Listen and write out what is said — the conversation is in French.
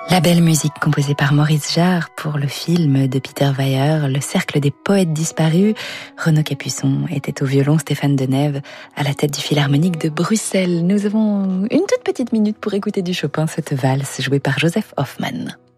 La belle musique composée par Maurice Jarre pour le film de Peter Weyer, Le Cercle des Poètes Disparus. Renaud Capuçon était au violon, Stéphane Denève à la tête du Philharmonique de Bruxelles. Nous avons une toute petite minute pour écouter du Chopin, cette valse jouée par Joseph Hoffmann.